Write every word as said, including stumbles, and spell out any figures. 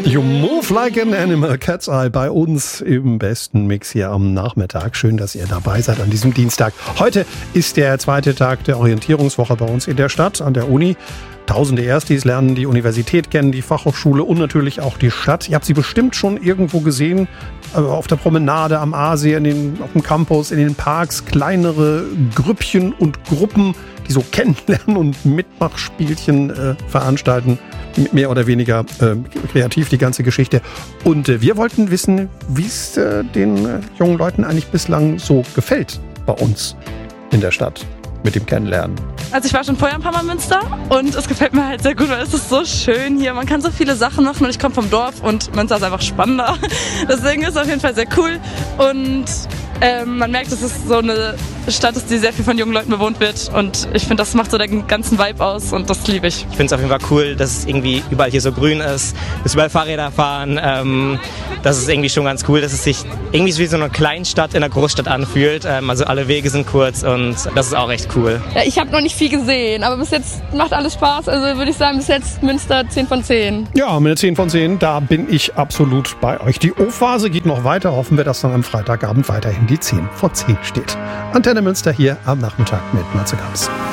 You move like an animal, Cat's Eye, bei uns im besten Mix hier am Nachmittag. Schön, dass ihr dabei seid an diesem Dienstag. Heute ist der zweite Tag der Orientierungswoche bei uns in der Stadt, an der Uni. Tausende Erstis lernen die Universität kennen, die Fachhochschule und natürlich auch die Stadt. Ihr habt sie bestimmt schon irgendwo gesehen, auf der Promenade, am Aasee, in den, auf dem Campus, in den Parks. Kleinere Grüppchen und Gruppen, die so kennenlernen und Mitmachspielchen äh, veranstalten. Mehr oder weniger äh, kreativ, die ganze Geschichte. Und äh, wir wollten wissen, wie es äh, den äh, jungen Leuten eigentlich bislang so gefällt bei uns in der Stadt mit dem Kennenlernen. Also ich war schon vorher ein paar Mal in Münster und es gefällt mir halt sehr gut, weil es ist so schön hier. Man kann so viele Sachen machen und ich komme vom Dorf und Münster ist einfach spannender. Deswegen ist es auf jeden Fall sehr cool und ähm, man merkt, dass es so eine Stadt ist, die sehr viel von jungen Leuten bewohnt wird und ich finde, das macht so den ganzen Vibe aus und das liebe ich. Ich finde es auf jeden Fall cool, dass es irgendwie überall hier so grün ist, dass überall Fahrräder fahren. Ähm, das ist irgendwie schon ganz cool, dass es sich irgendwie wie so eine Kleinstadt in einer Großstadt anfühlt. Ähm, also alle Wege sind kurz und das ist auch recht cool. Ja, ich habe noch nicht viel gesehen, aber bis jetzt macht alles Spaß. Also würde ich sagen, bis jetzt Münster zehn von zehn. Ja, mit der zehn von zehn, da bin ich absolut bei euch. Die O-Phase geht noch weiter. Hoffen wir, dass dann am Freitagabend weiterhin die zehn von zehn steht. Antenne Münster hier am Nachmittag mit Matze Gams.